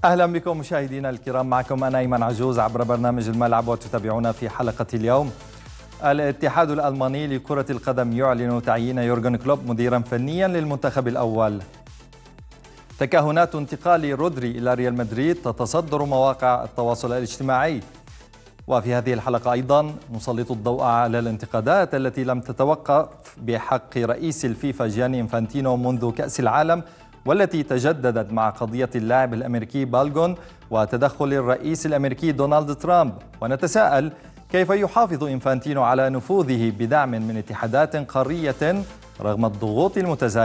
أهلا بكم مشاهدينا الكرام، معكم أنا أيمن عجوز عبر برنامج الملعب، وتتابعونا في حلقة اليوم. الاتحاد الألماني لكرة القدم يعلن تعيين يورغن كلوب مديرا فنيا للمنتخب الأول. تكهنات انتقال رودري إلى ريال مدريد تتصدر مواقع التواصل الاجتماعي. وفي هذه الحلقة أيضا نسلط الضوء على الانتقادات التي لم تتوقف بحق رئيس الفيفا جياني إنفانتينو منذ كأس العالم، والتي تجددت مع قضية اللاعب الأمريكي بالغون وتدخل الرئيس الأمريكي دونالد ترامب. ونتساءل كيف يحافظ إنفانتينو على نفوذه بدعم من اتحادات قارية رغم الضغوط المتزايدة